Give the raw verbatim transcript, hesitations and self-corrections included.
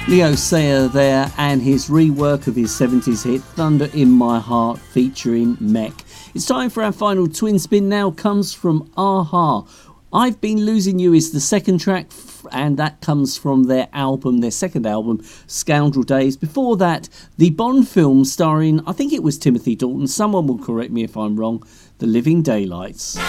Leo Sayer there, and his rework of his seventies hit Thunder in My Heart featuring Mech. It's time for our final twin spin. Now comes from a-ha. I've Been Losing You is the second track, and that comes from their album, their second album, Scoundrel Days. Before that, the Bond film starring, I think it was Timothy Dalton, someone will correct me if I'm wrong, The Living Daylights.